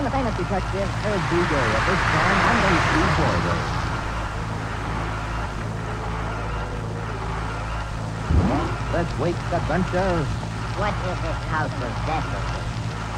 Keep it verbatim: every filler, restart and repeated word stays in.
the famous detective, Ed Bugay. At this time, I'm going to see Border. This week's adventure. What is this house possessed of?